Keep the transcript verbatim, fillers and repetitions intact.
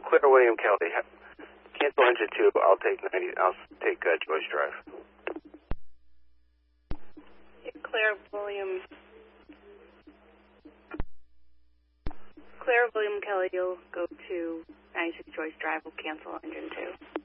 Claire William Kelly. Cancel engine two. I'll take ninety. I'll take uh, Joyce Drive. Claire William. Claire William Kelly, you'll go to ninety-six Joyce Drive. We'll cancel engine two.